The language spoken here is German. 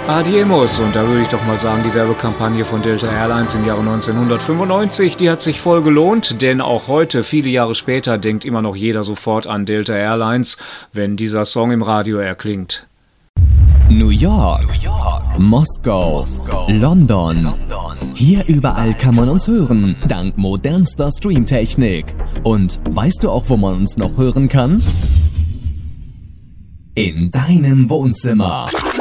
Adiemos, und da würde ich doch mal sagen, die Werbekampagne von Delta Airlines im Jahre 1995, die hat sich voll gelohnt, denn auch heute, viele Jahre später, denkt immer noch jeder sofort an Delta Airlines, wenn dieser Song im Radio erklingt. New York, Moskau, London. Hier überall kann man uns hören, dank modernster Streamtechnik. Und weißt du auch, wo man uns noch hören kann? In deinem Wohnzimmer.